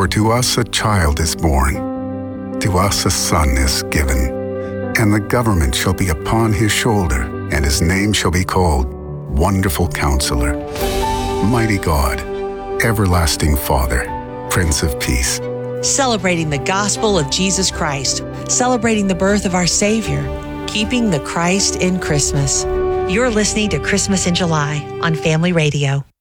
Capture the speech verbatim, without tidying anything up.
For to us a child is born, to us a son is given, and the government shall be upon his shoulder, and his name shall be called Wonderful Counselor, Mighty God, Everlasting Father, Prince of Peace. Celebrating the gospel of Jesus Christ, celebrating the birth of our Savior, keeping the Christ in Christmas. You're listening to Christmas in July on Family Radio.